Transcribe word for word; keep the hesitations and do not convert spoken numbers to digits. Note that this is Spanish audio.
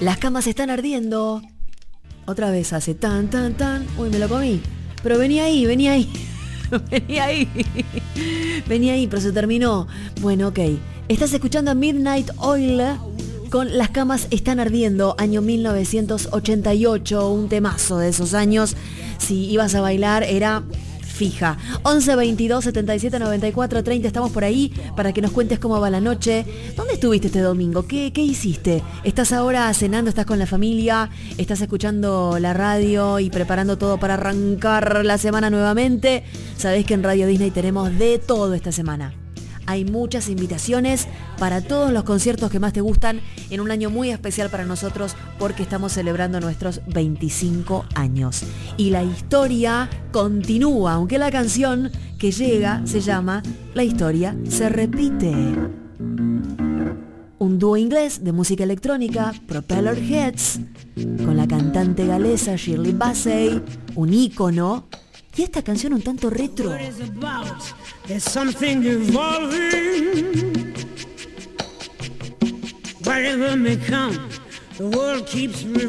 Las camas están ardiendo. Otra vez hace tan, tan, tan. Uy, me lo comí. Pero venía ahí, venía ahí. venía ahí. venía ahí, pero se terminó. Bueno, ok. Estás escuchando a Midnight Oil con Las camas están ardiendo, año mil novecientos ochenta y ocho. Un temazo de esos años. Si ibas a bailar, era... fija. once veintidós setenta y siete noventa y cuatro treinta, estamos por ahí para que nos cuentes cómo va la noche. ¿Dónde estuviste este domingo? ¿Qué, qué hiciste? ¿Estás ahora cenando? ¿Estás con la familia? ¿Estás escuchando la radio y preparando todo para arrancar la semana nuevamente? Sabés que en Radio Disney tenemos de todo esta semana. Hay muchas invitaciones para todos los conciertos que más te gustan en un año muy especial para nosotros porque estamos celebrando nuestros veinticinco años. Y la historia continúa, aunque la canción que llega se llama La historia se repite. Un dúo inglés de música electrónica, Propeller Heads, con la cantante galesa Shirley Bassey, un ícono. Y esta canción un tanto retro. There's something evolving. Whatever may come, the world keeps